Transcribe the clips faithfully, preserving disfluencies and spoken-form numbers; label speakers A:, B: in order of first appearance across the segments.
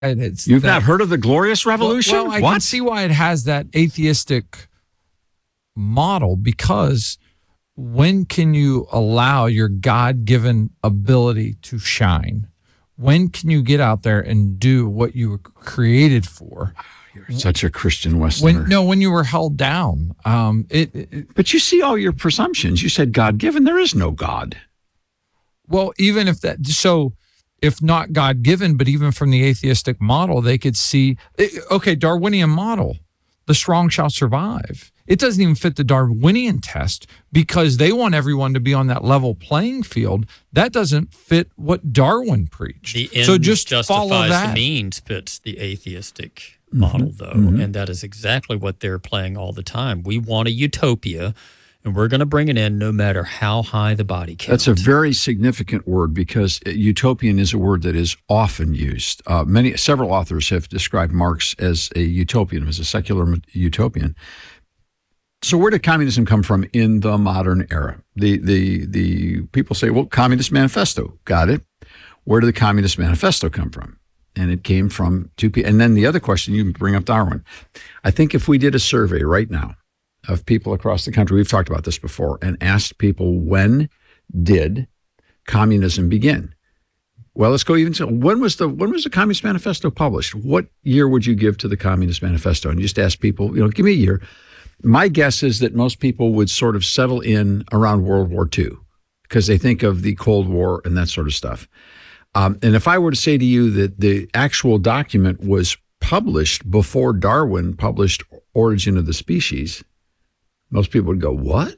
A: It's
B: You've
A: that,
B: not heard of the Glorious Revolution?
A: Well, well I
B: what?
A: can see why it has that atheistic model, because when can you allow your God-given ability to shine? When can you get out there and do what you were created for?
B: You're such a Christian Westerner.
A: When, no, when you were held down. Um, it, it,
B: but you see all your presumptions. You said God-given. There is no God.
A: Well, even if that, so if not God-given, but even from the atheistic model, they could see, okay, Darwinian model, the strong shall survive. It doesn't even fit the Darwinian test because they want everyone to be on that level playing field. That doesn't fit what Darwin preached.
C: The end
A: so just follow
C: justifies
A: that.
C: the means fits the atheistic model, mm-hmm. though, mm-hmm. and that is exactly what they're playing all the time. We want a utopia, and we're going to bring it in no matter how high the body count.
B: That's a very significant word because utopian is a word that is often used. Uh, many, several authors have described Marx as a utopian, as a secular utopian. So where did communism come from in the modern era? The the the people say, well, Communist Manifesto, got it. Where did the Communist Manifesto come from? And it came from two people. And then the other question, you bring up Darwin. I think if we did a survey right now of people across the country, we've talked about this before, and asked people, when did communism begin? Well, let's go even to, when was the when was the Communist Manifesto published? What year would you give to the Communist Manifesto? And you just ask people, you know, give me a year. My guess is that most people would sort of settle in around World War Two because they think of the Cold War and that sort of stuff. Um, and if I were to say to you that the actual document was published before Darwin published Origin of the Species, most people would go, what?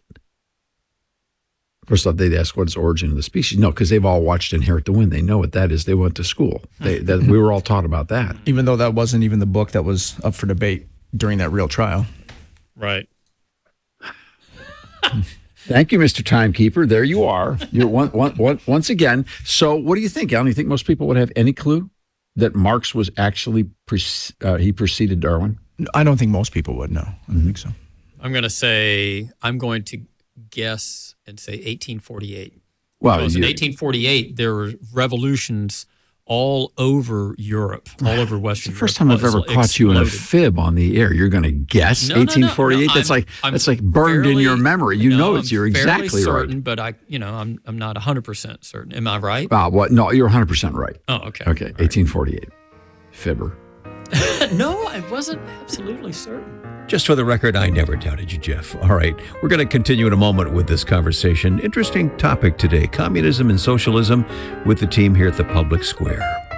B: First off, they'd ask, what's Origin of the Species? No, because they've all watched Inherit the Wind. They know what that is. They went to school. They, that, we were all taught about that.
D: Even though that wasn't even the book that was up for debate during that real trial.
C: Right.
B: Thank you, Mister Timekeeper. There you are. You're one, one, one, once again. So what do you think, Alan? Do you think most people would have any clue that Marx was actually, pre- uh, he preceded Darwin?
D: I don't think most people would, no. I don't mm-hmm. think so.
C: I'm going to say, I'm going to guess and say eighteen forty-eight.
B: Well,
C: because in eighteen forty-eight, there were revolutions all over Europe, all over Western
B: Europe. It's the first
C: Europe.
B: time I've ever
C: exploded.
B: caught you in a fib on the air. You're going to guess
C: no, no,
B: eighteen forty-eight?
C: No, no,
B: that's
C: I'm,
B: like
C: I'm
B: that's like burned
C: fairly,
B: in your memory. You
C: no,
B: know it's
C: I'm
B: you're exactly
C: certain,
B: right.
C: But I, you know, I'm I'm not one hundred percent certain. Am I right?
B: Uh, what? No, you're one hundred percent right.
C: Oh, okay.
B: Okay, all eighteen forty-eight. Right. Fibber.
C: No, I wasn't absolutely certain.
E: Just for the record, I never doubted you, Jeff. All right, we're going to continue in a moment with this conversation. Interesting topic today, communism and socialism, with the team here at the Public Square.